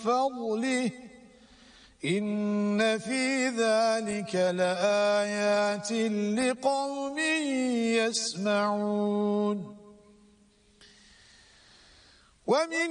فضله إن في ذلك لآيات لقوم يسمعون. ومن